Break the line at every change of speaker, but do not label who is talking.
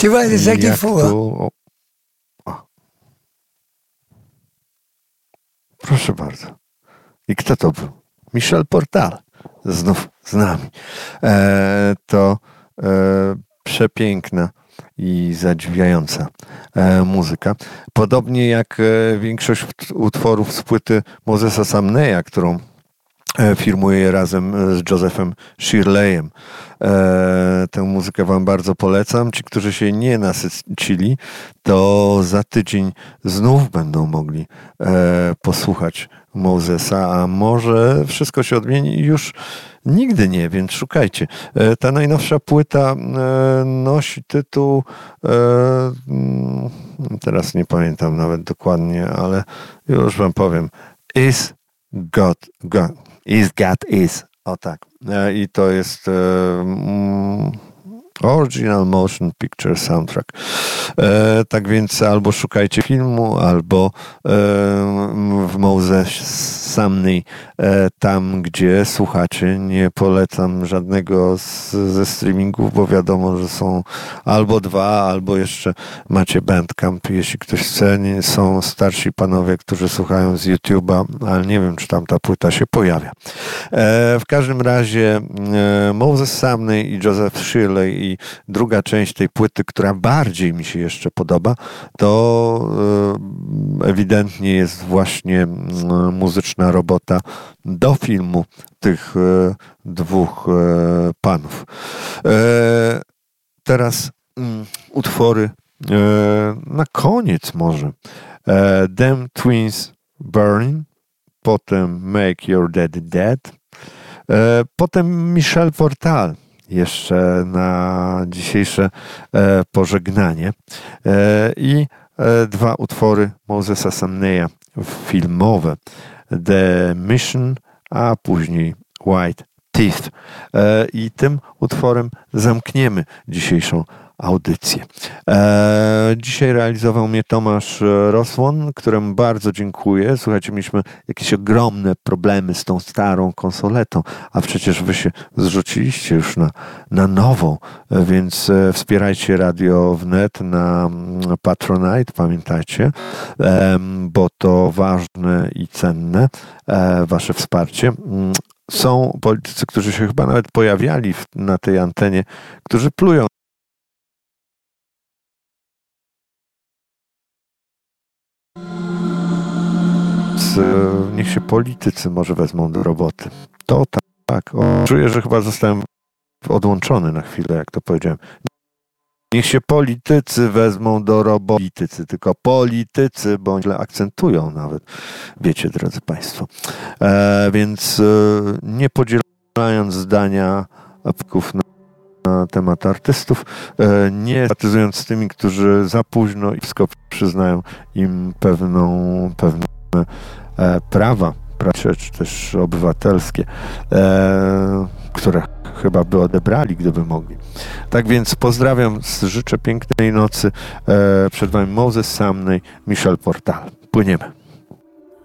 Tu vois, c'est ça qu'il faut.
Proszę bardzo. I kto to był? Michel Portal. Znów z nami. To przepiękna i zadziwiająca muzyka. Podobnie jak większość utworów z płyty Mosesa Sumneya, którą firmuje razem z Josephem Shirleyem. Tę muzykę wam bardzo polecam. Ci, którzy się nie nasycili, to za tydzień znów będą mogli posłuchać Mosesa, a może wszystko się odmieni i już nigdy nie, więc szukajcie. Ta najnowsza płyta nosi tytuł, teraz nie pamiętam nawet dokładnie, ale już wam powiem, Is God. O tak. I to jest Original Motion Picture Soundtrack. Tak więc albo szukajcie filmu, albo w Moses Sumney, tam gdzie słuchacie. Nie polecam żadnego ze streamingów, bo wiadomo, że są albo dwa, albo jeszcze macie Bandcamp. Jeśli ktoś chce, są starsi panowie, którzy słuchają z YouTube'a, ale nie wiem, czy tam ta płyta się pojawia. W każdym razie Moses Sumney i Joseph Shirley i druga część tej płyty, która bardziej mi się jeszcze podoba, to ewidentnie jest właśnie muzyczna robota do filmu tych dwóch panów. Teraz utwory na koniec może. Them Twins Burning, potem Make Your Daddy Dead, potem Michel Portal jeszcze na dzisiejsze pożegnanie i dwa utwory Mosesa Sumneya filmowe, The Mission, a później White Teeth. I tym utworem zamkniemy dzisiejszą audycję. Dzisiaj realizował mnie Tomasz Rosłon, któremu bardzo dziękuję. Słuchajcie, mieliśmy jakieś ogromne problemy z tą starą konsoletą, a przecież wy się zrzuciliście już na nową, więc wspierajcie Radio Wnet na Patronite, pamiętajcie, bo to ważne i cenne, wasze wsparcie. Są politycy, którzy się chyba nawet pojawiali na tej antenie, którzy plują. Niech się politycy może wezmą do roboty. To tak. Czuję, że chyba zostałem odłączony na chwilę, jak to powiedziałem. Niech się politycy wezmą do roboty. Tylko politycy, bo źle akcentują nawet. Wiecie, drodzy Państwo. Więc nie podzielając zdania na temat artystów, nie sympatyzując z tymi, którzy za późno i wszystko przyznają im pewne prawa, czy też obywatelskie, które chyba by odebrali, gdyby mogli. Tak więc pozdrawiam, życzę pięknej nocy. Przed wami Moses Sumney, Michel Portal. Płyniemy.